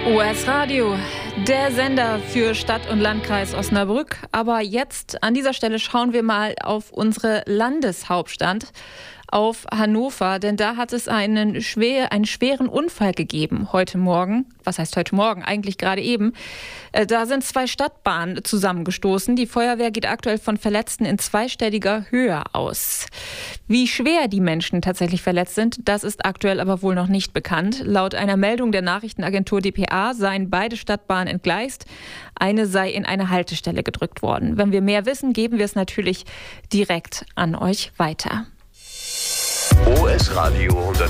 OS Radio, der Sender für Stadt- und Landkreis Osnabrück. Aber jetzt an dieser Stelle schauen wir mal auf unsere Landeshauptstadt, auf Hannover, denn da hat es einen schweren Unfall gegeben heute Morgen. Was heißt heute Morgen? Eigentlich gerade eben. Da sind 2 Stadtbahnen zusammengestoßen. Die Feuerwehr geht aktuell von Verletzten in zweistelliger Höhe aus. Wie schwer die Menschen tatsächlich verletzt sind, das ist aktuell aber wohl noch nicht bekannt. Laut einer Meldung der Nachrichtenagentur dpa seien beide Stadtbahnen entgleist. Eine sei in eine Haltestelle gedrückt worden. Wenn wir mehr wissen, geben wir es natürlich direkt an euch weiter. OS Radio